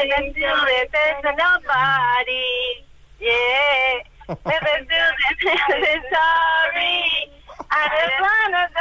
Never do this to nobody. Yeah. Never do this to sorry. I just wanna